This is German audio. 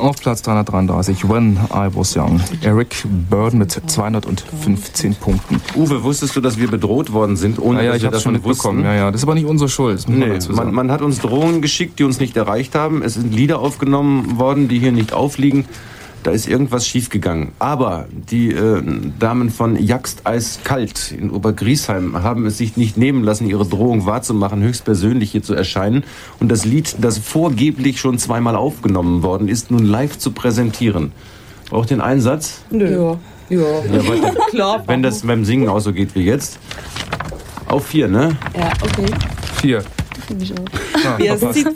Auf Platz 333, When I Was Young. Eric Burdon mit 215 Punkten. Uwe, wusstest du, dass wir bedroht worden sind, ohne dass ich wir hab's davon schon mitbekommen. wussten? Ja, das ist aber nicht unsere Schuld. Das muss man Nee, dazu sagen. man hat uns Drohungen geschickt, die uns nicht erreicht haben. Es sind Lieder aufgenommen worden, die hier nicht aufliegen. Da ist irgendwas schiefgegangen. Aber die Damen von Jagst Eiskalt in Obergriesheim haben es sich nicht nehmen lassen, ihre Drohung wahrzumachen, höchstpersönlich hier zu erscheinen und das Lied, das vorgeblich schon zweimal aufgenommen worden ist, nun live zu präsentieren. Braucht den Einsatz? Nö. Ja. Klar. Wenn das beim Singen auch so geht wie jetzt. Auf 4, ne? Ja, okay. 4. Wie es sieht